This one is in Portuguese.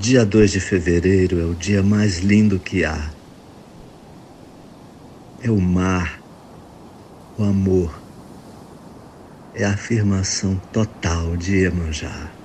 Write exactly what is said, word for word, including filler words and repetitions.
dia dois de fevereiro é o dia mais lindo que há. É o mar, o amor, é a afirmação total de Iemanjá.